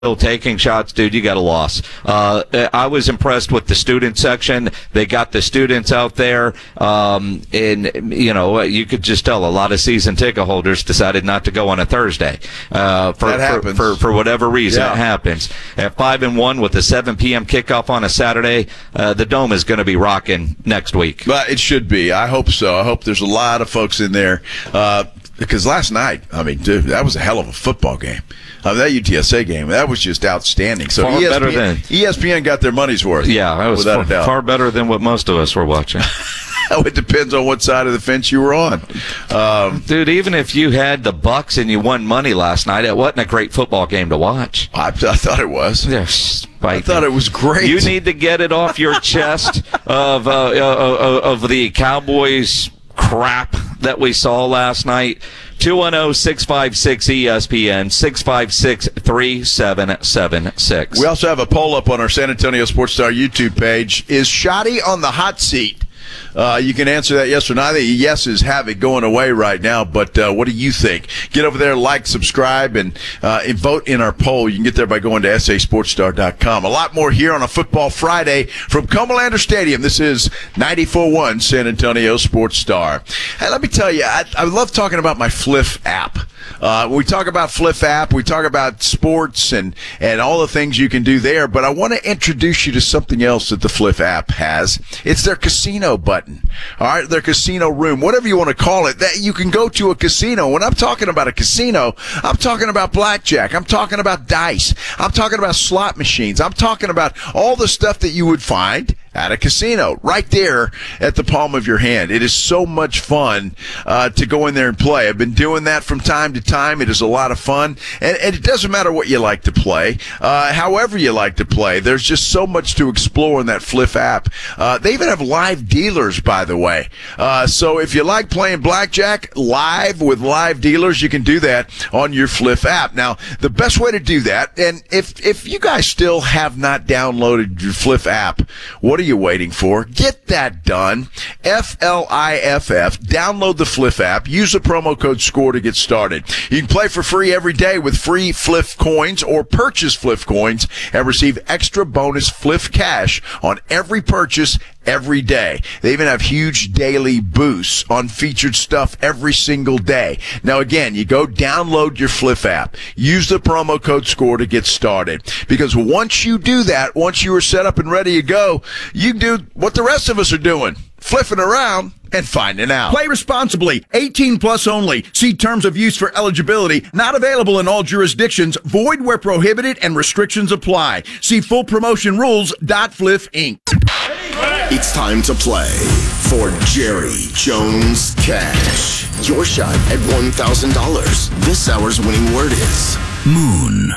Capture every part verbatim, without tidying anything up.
still taking shots, dude, you got a loss. Uh, I was impressed with the student section. They got the students out there, um, and, you know, you could just tell a lot of season ticket holders decided not to go on a Thursday. Uh, for, that happens. For, for, for whatever reason, yeah. it happens. At five and one with a seven p.m. kickoff on a Saturday, uh, the Dome is going to be rocking next week. But it should be. I hope so. I hope there's a lot of folks in there. Uh, because last night, I mean, dude, that was a hell of a football game. I mean, that U T S A game, that was just outstanding. So Far E S P N, better than E S P N got their money's worth. Yeah, that was without far, a doubt. far better than what most of us were watching. It depends on what side of the fence you were on. Um, Dude, even if you had the Bucks and you won money last night, it wasn't a great football game to watch. I, I thought it was. Yes, I thought it was great. You need to get it off your chest of uh, uh, of the Cowboys crap that we saw last night. two one zero, six five six, E S P N, six five six, three seven seven six. We also have a poll up on our San Antonio Sports Star YouTube page. Is Shoddy on the hot seat? Uh, you can answer that yes or no. I think yeses have it going away right now, but uh, what do you think? Get over there, like, subscribe, and, uh, and vote in our poll. You can get there by going to S A Sports Star dot com. A lot more here on a Football Friday from Comalander Stadium. This is ninety-four point one San Antonio Sports Star. Hey, let me tell you, I, I love talking about my Fliff app. Uh, we talk about Fliff app, we talk about sports and, and all the things you can do there, but I want to introduce you to something else that the Fliff app has. It's their casino button. All right, their casino room, whatever you want to call it. That you can go to a casino. When I'm talking about a casino, I'm talking about blackjack. I'm talking about dice. I'm talking about slot machines. I'm talking about all the stuff that you would find at a casino, right there at the palm of your hand. It is so much fun uh, to go in there and play. I've been doing that from time to time. It is a lot of fun, and, and it doesn't matter what you like to play, uh, however you like to play. There's just so much to explore in that Fliff app. Uh, they even have live dealers, by the way. Uh, so if you like playing blackjack live with live dealers, you can do that on your Fliff app. Now, the best way to do that, and if if you guys still have not downloaded your Fliff app, what are you waiting for? Get that done. F L I F F. Download the Fliff app. Use the promo code SCORE to get started. You can play for free every day with free Fliff coins or purchase Fliff coins and receive extra bonus Fliff cash on every purchase every day. They even have huge daily boosts on featured stuff every single day. Now, again, you go download your Fliff app. Use the promo code SCORE to get started. Because once you do that, once you are set up and ready to go, you can do what the rest of us are doing, flipping around and finding out. Play responsibly. eighteen plus only. See terms of use for eligibility. Not available in all jurisdictions. Void where prohibited and restrictions apply. See full promotion rules. Fliff Incorporated. It's time to play for Jerry Jones Cash. Your shot at one thousand dollars. This hour's winning word is Moon.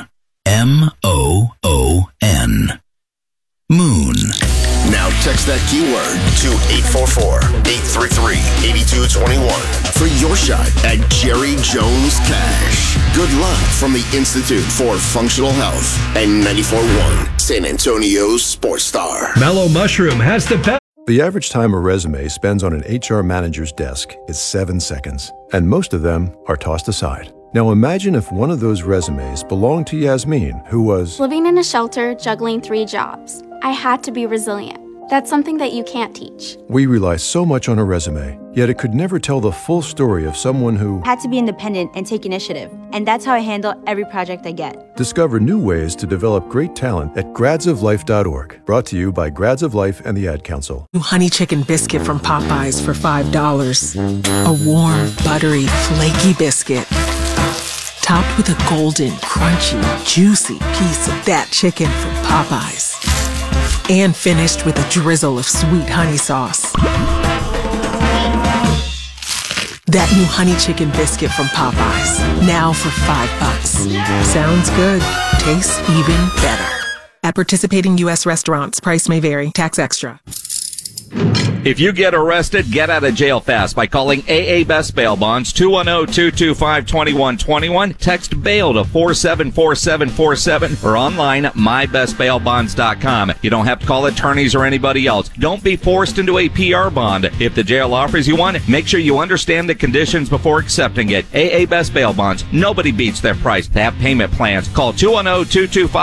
M O O N. Moon. Now text that keyword to eight four four, eight three three, eight two two one for your shot at Jerry Jones Cash. Good luck from the Institute for Functional Health and ninety-four point one San Antonio Sports Star. Mellow Mushroom has the best. The average time a resume spends on an H R manager's desk is seven seconds, and most of them are tossed aside. Now imagine if one of those resumes belonged to Yasmin, who was living in a shelter, juggling three jobs. I had to be resilient. That's something that you can't teach. We rely so much on a resume, yet it could never tell the full story of someone who had to be independent and take initiative. And that's how I handle every project I get. Discover new ways to develop great talent at grads of life dot org. Brought to you by Grads of Life and the Ad Council. New honey chicken biscuit from Popeyes for five dollars. A warm, buttery, flaky biscuit. Topped with a golden, crunchy, juicy piece of that chicken from Popeyes. And finished with a drizzle of sweet honey sauce. That new honey chicken biscuit from Popeyes, now for five bucks. Sounds good. Tastes even better. At participating U S restaurants, price may vary. Tax extra. If you get arrested, get out of jail fast by calling A A Best Bail Bonds, two one zero, two two five, two one two one. Text bail to four seven four seven four seven or online at my best bail bonds dot com. You don't have to call attorneys or anybody else. Don't be forced into a P R bond. If the jail offers you one, make sure you understand the conditions before accepting it. A A Best Bail Bonds. Nobody beats their price. They have payment plans. Call two one zero, two two five